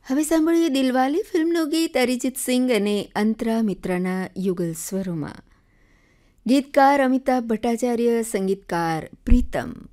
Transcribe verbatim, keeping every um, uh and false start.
હવે સાંભળીએ દિલવાલે ફિલ્મનું ગીત અરિજીત સિંઘ અને અંતરા મિત્રાના યુગલ સ્વરોમાં. ગીતકાર અમિતાભ ભટ્ટાચાર્ય, સંગીતકાર પ્રીતમ.